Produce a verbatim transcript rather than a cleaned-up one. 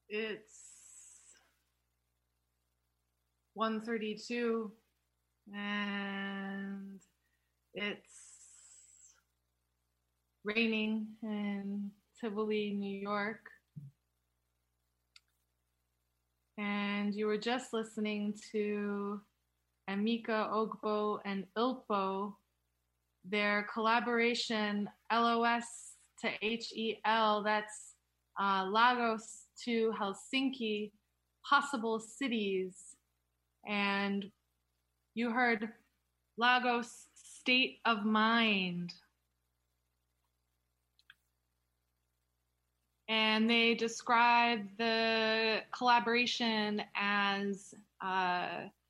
It's one thirty-two and it's raining in Tivoli, New York. And you were just listening to Emeka Ogbo and Ilpo, their collaboration L O S to H E L, that's uh, Lagos to Helsinki, Possible Cities. And you heard Lagos State of Mind. And they describe the collaboration as uh,